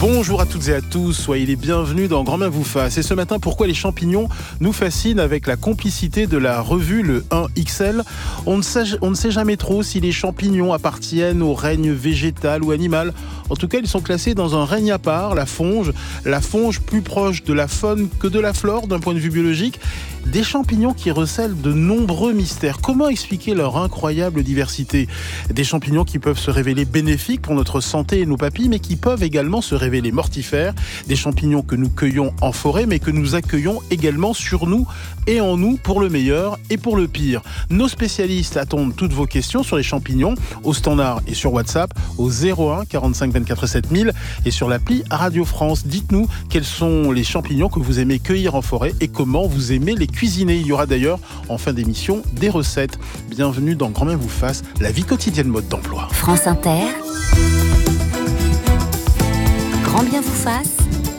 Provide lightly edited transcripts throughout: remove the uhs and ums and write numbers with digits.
Bonjour à toutes et à tous, soyez les bienvenus dans Grand Bien vous fasse. Et ce matin, pourquoi les champignons nous fascinent avec la complicité de la revue Le 1XL. On ne sait jamais trop si les champignons appartiennent au règne végétal ou animal. En tout cas, ils sont classés dans un règne à part, la fonge plus proche de la faune que de la flore d'un point de vue biologique. Des champignons qui recèlent de nombreux mystères. Comment expliquer leur incroyable diversité ? Des champignons qui peuvent se révéler bénéfiques pour notre santé et nos papilles, mais qui peuvent également se révéler mortifères. Des champignons que nous cueillons en forêt, mais que nous accueillons également sur nous et en nous pour le meilleur et pour le pire. Nos spécialistes attendent toutes vos questions sur les champignons au standard et sur WhatsApp au 01 45 24 7000 et sur l'appli Radio France. Dites-nous quels sont les champignons que vous aimez cueillir en forêt et comment vous aimez les cuisiner. Il y aura d'ailleurs en fin d'émission des recettes. Bienvenue dans Grand Bien vous fasse, la vie quotidienne mode d'emploi. France Inter, Grand Bien vous fasse,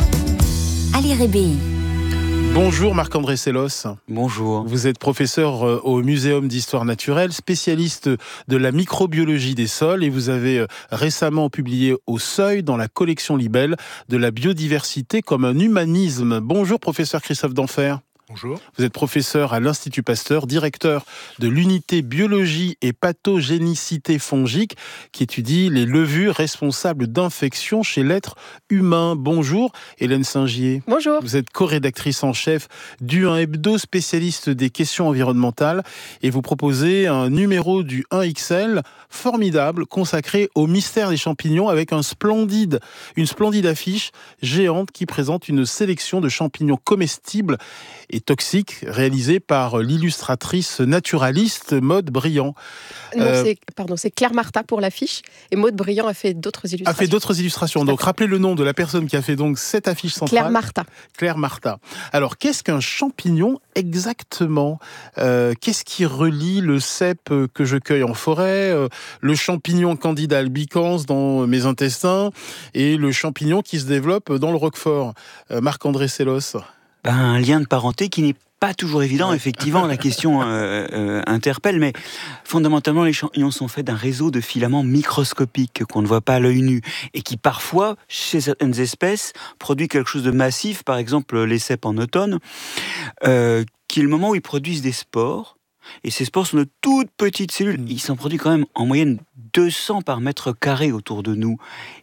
Ali Rébéi. Bonjour Marc-André Sellos. Bonjour. Vous êtes professeur au Muséum d'Histoire Naturelle, spécialiste de la microbiologie des sols et vous avez récemment publié au Seuil dans la collection Libelle de la biodiversité comme un humanisme. Bonjour professeur Christophe Denfer. Bonjour. Vous êtes professeur à l'Institut Pasteur, directeur de l'unité biologie et pathogénicité fongique qui étudie les levures responsables d'infections chez l'être humain. Bonjour Hélène Saint-Gier. Bonjour. Vous êtes co-rédactrice en chef du 1 Hebdo, spécialiste des questions environnementales et vous proposez un numéro du 1XL formidable consacré au mystère des champignons avec une splendide affiche géante qui présente une sélection de champignons comestibles et toxique, réalisé par l'illustratrice naturaliste Maude Briand. Non, c'est Claire Marta pour l'affiche, et Maude Briand a fait d'autres illustrations. Donc, rappelez le nom de la personne qui a fait donc cette affiche centrale. Claire Marta. Alors, qu'est-ce qu'un champignon exactement ? Qu'est-ce qui relie le cèpe que je cueille en forêt, le champignon Candida albicans dans mes intestins, et le champignon qui se développe dans le Roquefort ? Marc-André Sellos. Un lien de parenté qui n'est pas toujours évident. Effectivement, la question interpelle, mais fondamentalement, les champignons sont faits d'un réseau de filaments microscopiques qu'on ne voit pas à l'œil nu et qui parfois, chez certaines espèces, produit quelque chose de massif, par exemple les cèpes en automne, qui est le moment où ils produisent des spores. Et ces spores sont de toutes petites cellules. Il s'en produit quand même en moyenne 200 par mètre carré autour de nous.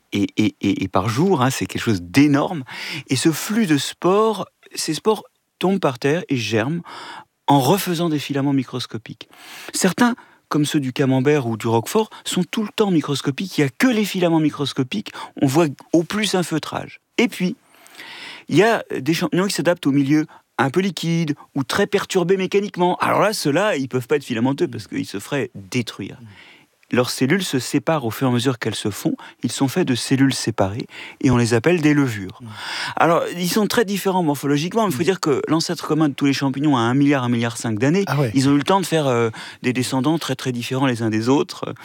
Et par jour, c'est quelque chose d'énorme. Et ce flux de spores, ces spores tombent par terre et germent en refaisant des filaments microscopiques. Certains, comme ceux du camembert ou du roquefort, sont tout le temps microscopiques. Il n'y a que les filaments microscopiques. On voit au plus un feutrage. Et puis, il y a des champignons qui s'adaptent au milieu un peu liquide ou très perturbé mécaniquement. Alors là, ceux-là, ils ne peuvent pas être filamenteux parce qu'ils se feraient détruire. Leurs cellules se séparent au fur et à mesure qu'elles se font. Ils sont faits de cellules séparées et on les appelle des levures. Alors, ils sont très différents morphologiquement. Il faut dire que l'ancêtre commun de tous les champignons a 1 milliard, 1,5 milliard d'années. Ils ont eu le temps de faire des descendants très très différents les uns des autres.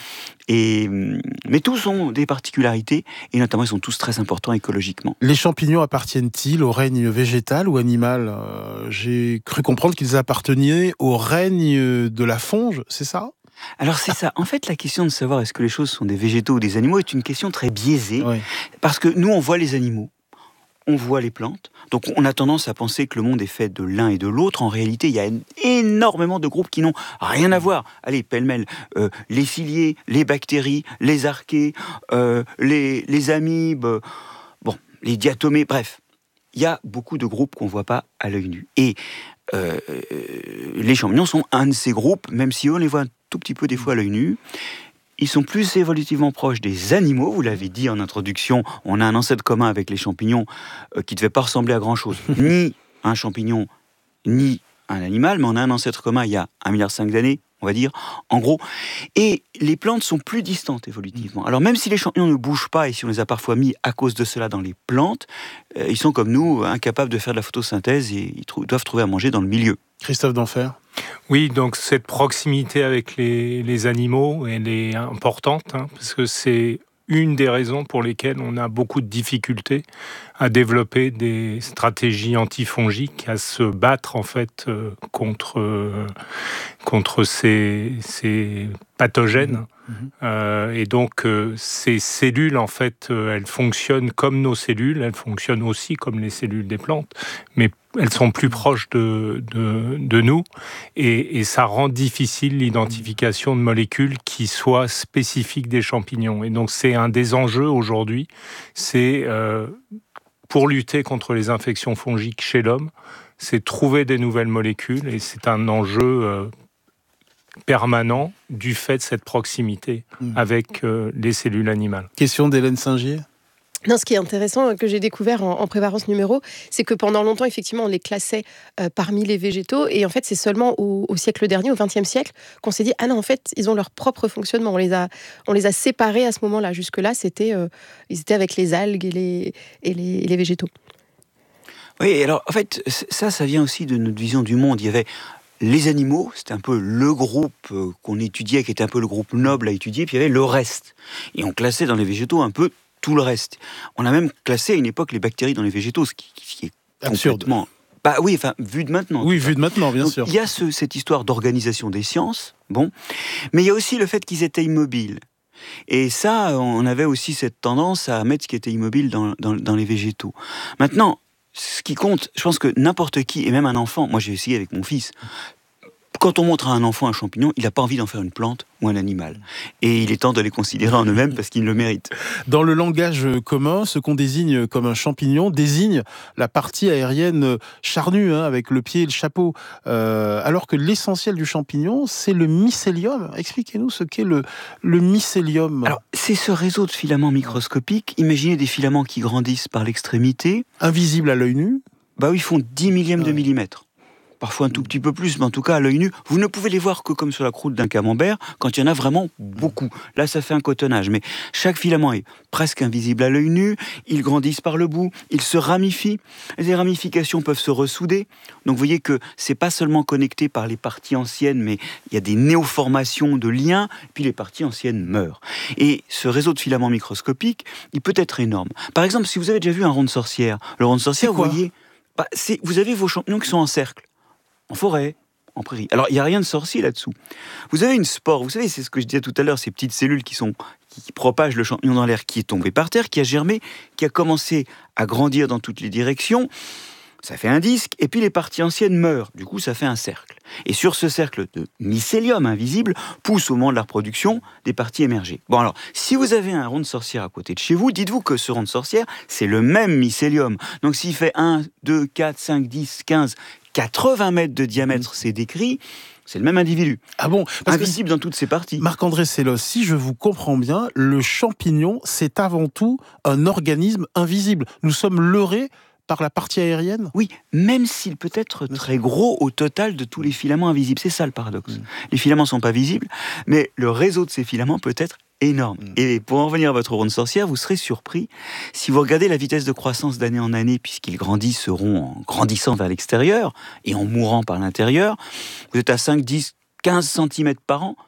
Mais tous ont des particularités et notamment ils sont tous très importants écologiquement. Les champignons appartiennent-ils au règne végétal ou animal ? J'ai cru comprendre qu'ils appartenaient au règne de la fonge, c'est ça ? Alors c'est ça. En fait, la question de savoir est-ce que les choses sont des végétaux ou des animaux est une question très biaisée. Parce que nous, on voit les animaux, on voit les plantes. Donc on a tendance à penser que le monde est fait de l'un et de l'autre. En réalité, il y a énormément de groupes qui n'ont rien à voir. Allez, pêle-mêle, les ciliés, les bactéries, les archées, les amibes, les diatomées, bref. Il y a beaucoup de groupes qu'on ne voit pas à l'œil nu. Et les champignons sont un de ces groupes, même si on les voit un tout petit peu des fois à l'œil nu. Ils sont plus évolutivement proches des animaux, vous l'avez dit en introduction, on a un ancêtre commun avec les champignons qui ne devait pas ressembler à grand-chose, ni un champignon, ni un animal, mais on a un ancêtre commun il y a 1,5 milliard d'années, on va dire, en gros. Et les plantes sont plus distantes évolutivement. Alors même si les champignons ne bougent pas, et si on les a parfois mis à cause de cela dans les plantes, ils sont comme nous, incapables de faire de la photosynthèse et ils doivent trouver à manger dans le milieu. Christophe Denfer. Oui, donc cette proximité avec les animaux, elle est importante, parce que c'est une des raisons pour lesquelles on a beaucoup de difficultés à développer des stratégies antifongiques, à se battre en fait contre contre ces pathogènes. Et donc, ces cellules, en fait, elles fonctionnent comme nos cellules, elles fonctionnent aussi comme les cellules des plantes, mais elles sont plus proches de nous, et ça rend difficile l'identification de molécules qui soient spécifiques des champignons. Et donc, c'est un des enjeux aujourd'hui, c'est pour lutter contre les infections fongiques chez l'homme, c'est trouver des nouvelles molécules, et c'est un enjeu permanent du fait de cette proximité avec les cellules animales. Question d'Hélène Singier. Non, ce qui est intéressant, que j'ai découvert en préparant ce numéro, c'est que pendant longtemps, effectivement, on les classait parmi les végétaux. Et en fait, c'est seulement au siècle dernier, au XXe siècle, qu'on s'est dit « Ah non, en fait, ils ont leur propre fonctionnement. » On les a séparés à ce moment-là. Jusque-là, ils étaient avec les algues et les végétaux. Oui, alors en fait, ça vient aussi de notre vision du monde. Il y avait les animaux, c'était un peu le groupe qu'on étudiait, qui était un peu le groupe noble à étudier, puis il y avait le reste. Et on classait dans les végétaux un peu tout le reste. On a même classé à une époque les bactéries dans les végétaux, ce qui est absurde. Complètement... Bah oui, enfin, vu de maintenant. Oui, vu de maintenant, bien sûr. Il y a cette histoire d'organisation des sciences, bon, mais il y a aussi le fait qu'ils étaient immobiles. Et ça, on avait aussi cette tendance à mettre ce qui était immobile dans les végétaux. Maintenant, ce qui compte, je pense que n'importe qui, et même un enfant, moi j'ai essayé avec mon fils, quand on montre à un enfant un champignon, il n'a pas envie d'en faire une plante ou un animal. Et il est temps de les considérer en eux-mêmes parce qu'ils le méritent. Dans le langage commun, ce qu'on désigne comme un champignon désigne la partie aérienne charnue, avec le pied et le chapeau. Alors que l'essentiel du champignon, c'est le mycélium. Expliquez-nous ce qu'est le mycélium. Alors, c'est ce réseau de filaments microscopiques. Imaginez des filaments qui grandissent par l'extrémité. Invisibles à l'œil nu. Bah oui, ils font 10 millièmes de millimètre. Parfois un tout petit peu plus, mais en tout cas à l'œil nu, vous ne pouvez les voir que comme sur la croûte d'un camembert, quand il y en a vraiment beaucoup. Là, ça fait un cotonnage, mais chaque filament est presque invisible à l'œil nu, ils grandissent par le bout, ils se ramifient, les ramifications peuvent se ressouder, donc vous voyez que c'est pas seulement connecté par les parties anciennes, mais il y a des néoformations de liens, puis les parties anciennes meurent. Et ce réseau de filaments microscopiques, il peut être énorme. Par exemple, si vous avez déjà vu un rond de sorcière, le rond de sorcière, vous voyez, vous avez vos champignons qui sont en cercle, en forêt, en prairie. Alors, il n'y a rien de sorcier là-dessous. Vous avez une spore, vous savez, c'est ce que je disais tout à l'heure, ces petites cellules qui propagent le champignon dans l'air, qui est tombé par terre, qui a germé, qui a commencé à grandir dans toutes les directions. Ça fait un disque, et puis les parties anciennes meurent. Du coup, ça fait un cercle. Et sur ce cercle de mycélium invisible, poussent au moment de la reproduction des parties émergées. Bon alors, si vous avez un rond de sorcière à côté de chez vous, dites-vous que ce rond de sorcière, c'est le même mycélium. Donc s'il fait 1, 2, 4, 5, 10, 15, 80 mètres de diamètre, c'est décrit, c'est le même individu. Ah bon? Invisible dans toutes ses parties. Marc-André Sellos, si je vous comprends bien, le champignon, c'est avant tout un organisme invisible. Nous sommes leurrés par la partie aérienne? Oui, même s'il peut être très gros au total de tous les filaments invisibles. C'est ça le paradoxe. Les filaments ne sont pas visibles, mais le réseau de ces filaments peut être énorme. Et pour en revenir à votre rond de sorcière, vous serez surpris si vous regardez la vitesse de croissance d'année en année, puisqu'ils grandisseront en grandissant vers l'extérieur et en mourant par l'intérieur. Vous êtes à 5, 10, 15 cm par an.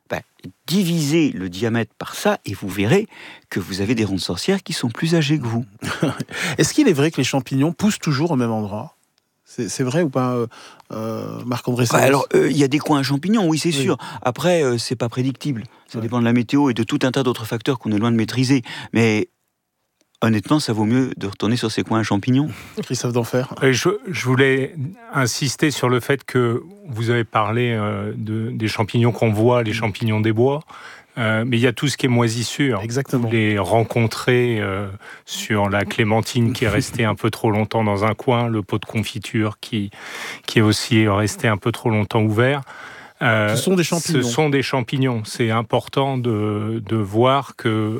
Divisez le diamètre par ça et vous verrez que vous avez des ronds de sorcière qui sont plus âgés que vous. Est-ce qu'il est vrai que les champignons poussent toujours au même endroit ? C'est vrai ou pas, Marc-André Sellos ? Alors, il y a des coins à champignons, oui, c'est sûr. Après, c'est pas prédictible. Ça dépend de la météo et de tout un tas d'autres facteurs qu'on est loin de maîtriser. Mais honnêtement, ça vaut mieux de retourner sur ces coins à champignons. Christophe d'Enfer. Je voulais insister sur le fait que vous avez parlé des champignons qu'on voit, les champignons des bois. Mais il y a tout ce qui est moisissure. Exactement. Vous les rencontrez sur la clémentine qui est restée un peu trop longtemps dans un coin, le pot de confiture qui est aussi resté un peu trop longtemps ouvert. Ce sont des champignons. Ce sont des champignons. C'est important de voir que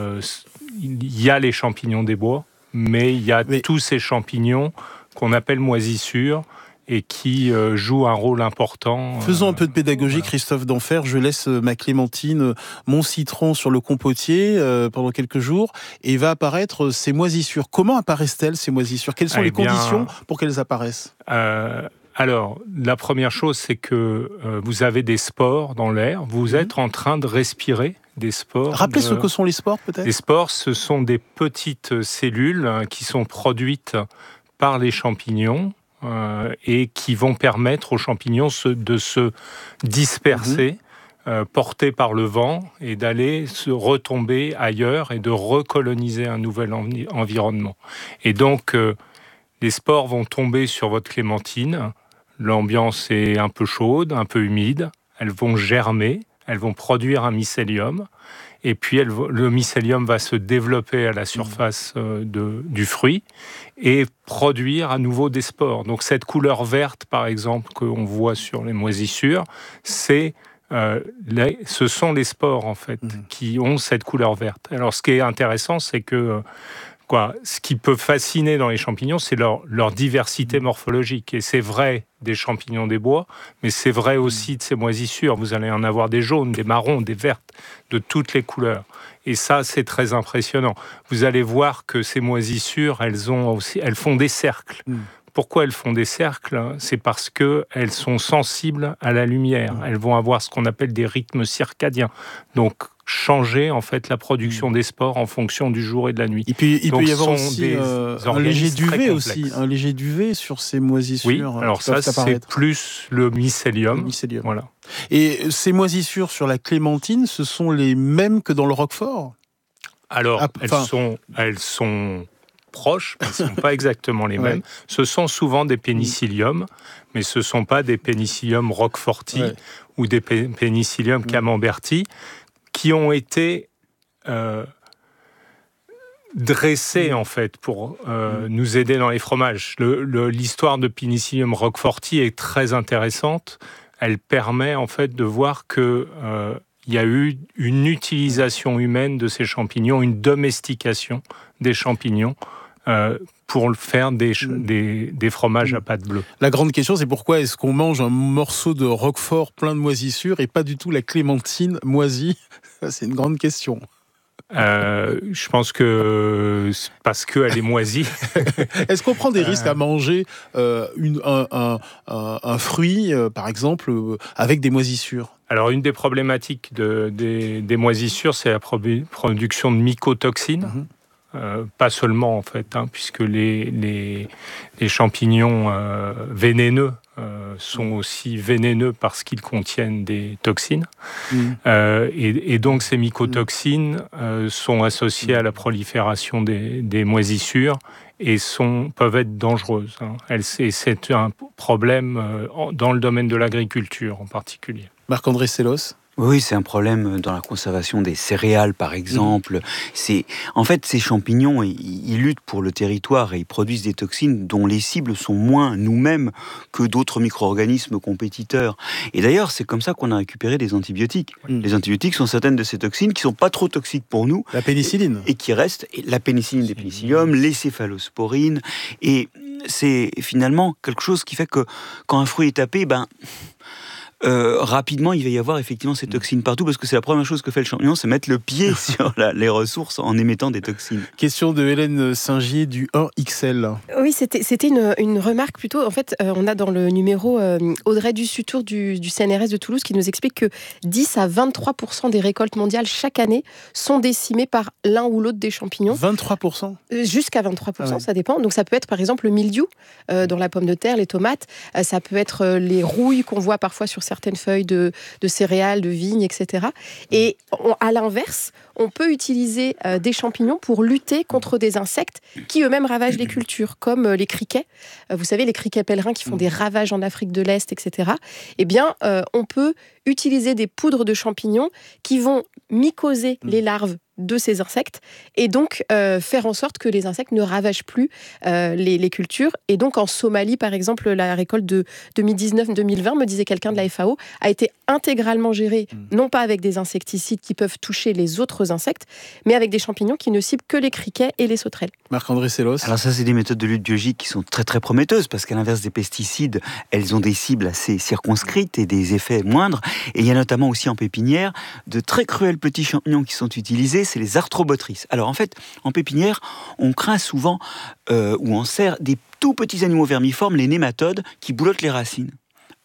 il y a les champignons des bois, mais il y a tous ces champignons qu'on appelle moisissures et qui jouent un rôle important. Faisons un peu de pédagogie, voilà. Christophe d'Enfer. Je laisse ma clémentine, mon citron sur le compotier pendant quelques jours et va apparaître ces moisissures. Comment apparaissent-elles, ces moisissures ? Quelles sont les conditions pour qu'elles apparaissent ? Alors, la première chose, c'est que vous avez des spores dans l'air. Vous êtes en train de respirer des spores. Rappelez ce que sont les spores, peut-être ? Les spores, ce sont des petites cellules qui sont produites par les champignons et qui vont permettre aux champignons de se disperser, portés par le vent, et d'aller se retomber ailleurs et de recoloniser un nouvel environnement. Et donc, les spores vont tomber sur votre clémentine. L'ambiance est un peu chaude, un peu humide. Elles vont germer, elles vont produire un mycélium. Et puis, le mycélium va se développer à la surface du fruit et produire à nouveau des spores. Donc, cette couleur verte, par exemple, qu'on voit sur les moisissures, ce sont les spores, en fait, qui ont cette couleur verte. Alors, ce qui est intéressant, c'est que ce qui peut fasciner dans les champignons, c'est leur diversité morphologique. Et c'est vrai des champignons des bois, mais c'est vrai aussi de ces moisissures. Vous allez en avoir des jaunes, des marrons, des vertes, de toutes les couleurs. Et ça, c'est très impressionnant. Vous allez voir que ces moisissures, elles font des cercles. Pourquoi elles font des cercles ? C'est parce qu'elles sont sensibles à la lumière. Elles vont avoir ce qu'on appelle des rythmes circadiens. Donc, changer en fait la production des spores en fonction du jour et de la nuit. Et puis il peut y avoir aussi un léger duvet aussi, un léger duvet sur ces moisissures. Oui, alors ça c'est plus le mycélium. Voilà. Et ces moisissures sur la clémentine, ce sont les mêmes que dans le roquefort ? Alors elles sont proches, mais ce ne sont pas exactement les mêmes. Ce sont souvent des pénicilliums, mais ce ne sont pas des pénicilliums roqueforti ou des pénicilliums camemberti, qui ont été dressés en fait pour nous aider dans les fromages. L'histoire de Penicillium roqueforti est très intéressante. Elle permet en fait de voir que il y a eu une utilisation humaine de ces champignons, une domestication des champignons pour faire des fromages à pâte bleue. La grande question, c'est pourquoi est-ce qu'on mange un morceau de roquefort plein de moisissures et pas du tout la clémentine moisie ? C'est une grande question. Je pense que c'est parce qu'elle est moisie. Est-ce qu'on prend des risques à manger un fruit, par exemple, avec des moisissures ? Alors, une des problématiques des moisissures, c'est la production de mycotoxines. Pas seulement, en fait, puisque les champignons vénéneux sont aussi vénéneux parce qu'ils contiennent des toxines. Et donc, ces mycotoxines sont associées à la prolifération des moisissures et peuvent être dangereuses. C'est un problème dans le domaine de l'agriculture en particulier. Marc-André Sellos ? Oui, c'est un problème dans la conservation des céréales, par exemple. En fait, ces champignons, ils luttent pour le territoire et ils produisent des toxines dont les cibles sont moins nous-mêmes que d'autres micro-organismes compétiteurs. Et d'ailleurs, c'est comme ça qu'on a récupéré des antibiotiques. Les antibiotiques sont certaines de ces toxines qui sont pas trop toxiques pour nous. La pénicilline. Et qui restent, la pénicilline des pénicilliums, les céphalosporines. Et c'est finalement quelque chose qui fait que quand un fruit est tapé, rapidement, il va y avoir effectivement ces toxines partout, parce que c'est la première chose que fait le champignon, c'est mettre le pied sur les ressources en émettant des toxines. Question de Hélène Singier du 1XL. Oui, c'était une remarque plutôt. En fait, on a dans le numéro Audrey Dussutour du CNRS de Toulouse qui nous explique que 10 à 23% des récoltes mondiales chaque année sont décimées par l'un ou l'autre des champignons. 23% ? Jusqu'à 23%, ça dépend. Donc ça peut être par exemple le mildiou dans la pomme de terre, les tomates. Ça peut être les rouilles qu'on voit parfois sur certaines feuilles de céréales, de vignes, etc. Et à l'inverse, on peut utiliser des champignons pour lutter contre des insectes qui eux-mêmes ravagent les cultures, comme les criquets. Vous savez, les criquets pèlerins qui font des ravages en Afrique de l'Est, etc. Eh bien, on peut utiliser des poudres de champignons qui vont mycoser les larves de ces insectes et donc faire en sorte que les insectes ne ravagent plus les cultures. Et donc en Somalie, par exemple, la récolte de 2019-2020, me disait quelqu'un de la FAO, a été intégralement gérée, non pas avec des insecticides qui peuvent toucher les autres insectes, mais avec des champignons qui ne ciblent que les criquets et les sauterelles. Marc-André Sellos. Alors ça, c'est des méthodes de lutte biologique qui sont très très prometteuses, parce qu'à l'inverse des pesticides, elles ont des cibles assez circonscrites et des effets moindres. Et il y a notamment aussi en pépinière de très cruels petits champignons qui sont utilisés, c'est les arthrobotrices. Alors en fait, en pépinière, on craint souvent, ou on serre des tout petits animaux vermiformes, les nématodes, qui boulottent les racines.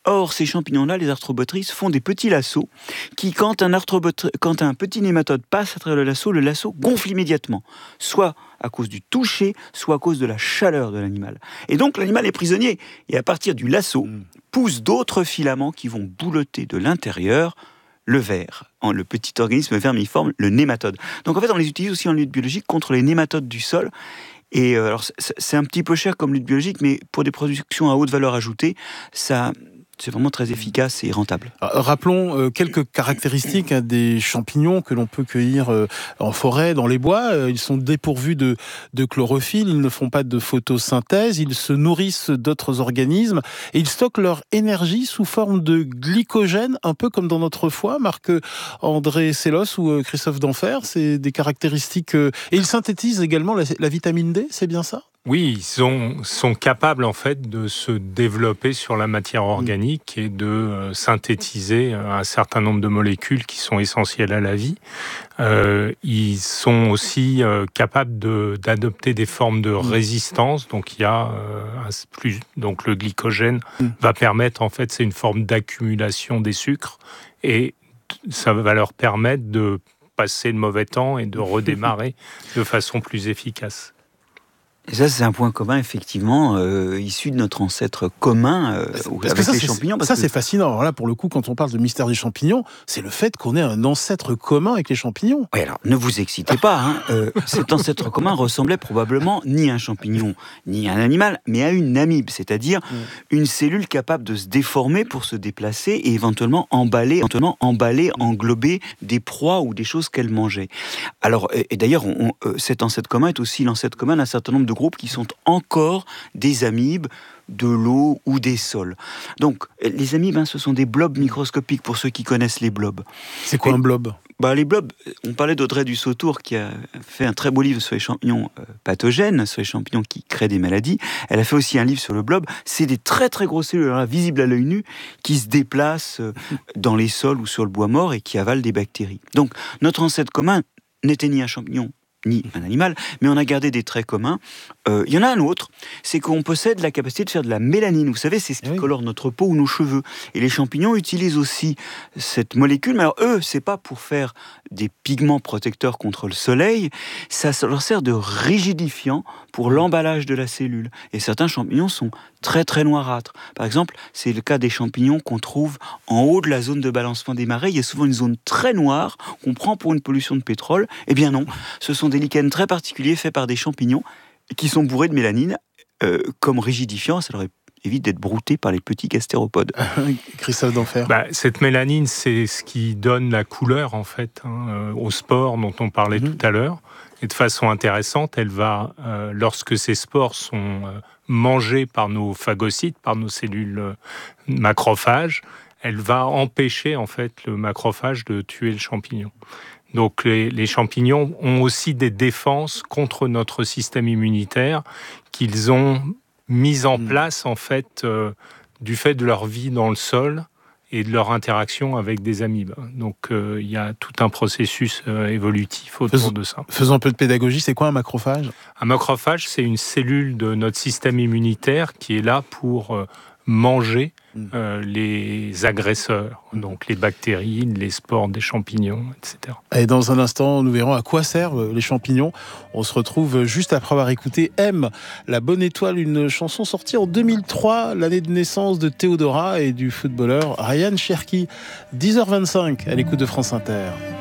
Or, ces champignons-là, les arthrobotrices, font des petits lasso qui, quand un petit nématode passe à travers le lasso gonfle immédiatement, soit à cause du toucher, soit à cause de la chaleur de l'animal. Et donc, l'animal est prisonnier. Et à partir du lasso, poussent d'autres filaments qui vont boulotter de l'intérieur le ver, le petit organisme vermiforme, le nématode. Donc, en fait, on les utilise aussi en lutte biologique contre les nématodes du sol. Et alors, c'est un petit peu cher comme lutte biologique, mais pour des productions à haute valeur ajoutée, c'est vraiment très efficace et rentable. Rappelons quelques caractéristiques des champignons que l'on peut cueillir en forêt, dans les bois. Ils sont dépourvus de chlorophylle, ils ne font pas de photosynthèse, ils se nourrissent d'autres organismes et ils stockent leur énergie sous forme de glycogène, un peu comme dans notre foie. Marc-André Sellos ou Christophe Denfer, c'est des caractéristiques... Et ils synthétisent également la vitamine D, c'est bien ça ? Oui, ils sont capables en fait de se développer sur la matière organique et de synthétiser un certain nombre de molécules qui sont essentielles à la vie. Ils sont aussi capables d'adopter des formes de résistance. Donc il y a donc le glycogène va permettre, en fait, c'est une forme d'accumulation des sucres et ça va leur permettre de passer le mauvais temps et de redémarrer de façon plus efficace. Et ça, c'est un point commun, effectivement, issu de notre ancêtre commun avec les champignons. C'est fascinant. Alors là, pour le coup, quand on parle de mystère des champignons, c'est le fait qu'on ait un ancêtre commun avec les champignons. Oui, alors, ne vous excitez pas. Cet ancêtre commun ressemblait probablement ni à un champignon, ni à un animal, mais à une amibe, c'est-à-dire une cellule capable de se déformer pour se déplacer et éventuellement emballer, englober des proies ou des choses qu'elle mangeait. Alors, et d'ailleurs, cet ancêtre commun est aussi l'ancêtre commun d'un certain nombre de groupes qui sont encore des amibes de l'eau ou des sols. Donc, les amibes, ce sont des blobs microscopiques, pour ceux qui connaissent les blobs. C'est quoi un blob ? Les blobs, on parlait d'Audrey Dussautour qui a fait un très beau livre sur les champignons pathogènes, sur les champignons qui créent des maladies. Elle a fait aussi un livre sur le blob. C'est des très très grosses cellules visibles à l'œil nu qui se déplacent dans les sols ou sur le bois mort et qui avalent des bactéries. Donc, notre ancêtre commun n'était ni un champignon ni un animal, mais on a gardé des traits communs. Il y en a un autre, c'est qu'on possède la capacité de faire de la mélanine. Vous savez, c'est ce qui colore notre peau ou nos cheveux. Et les champignons utilisent aussi cette molécule, mais alors eux, c'est pas pour faire des pigments protecteurs contre le soleil, ça leur sert de rigidifiant pour l'emballage de la cellule. Et certains champignons sont très très noirâtres. Par exemple, c'est le cas des champignons qu'on trouve en haut de la zone de balancement des marais. Il y a souvent une zone très noire qu'on prend pour une pollution de pétrole. Eh bien non, ce sont des lichens très particuliers faits par des champignons qui sont bourrés de mélanine comme rigidifiant. Ça leur évite d'être broutés par les petits gastéropodes. Christophe Denfer. Cette mélanine, c'est ce qui donne la couleur en fait aux spores dont on parlait tout à l'heure. Et de façon intéressante, elle va, lorsque ces spores sont mangés par nos phagocytes, par nos cellules macrophages, elle va empêcher en fait le macrophage de tuer le champignon. Donc les champignons ont aussi des défenses contre notre système immunitaire qu'ils ont mis en place en fait du fait de leur vie dans le sol et de leur interaction avec des amibes. Donc il y a tout un processus évolutif autour de ça. Faisons un peu de pédagogie, c'est quoi un macrophage ? Un macrophage, c'est une cellule de notre système immunitaire qui est là pour manger les agresseurs, donc les bactéries, les spores des champignons, etc. Et dans un instant, nous verrons à quoi servent les champignons. On se retrouve juste après avoir écouté M, la bonne étoile, une chanson sortie en 2003, l'année de naissance de Théodora et du footballeur Ryan Cherki. 10h25 à l'écoute de France Inter.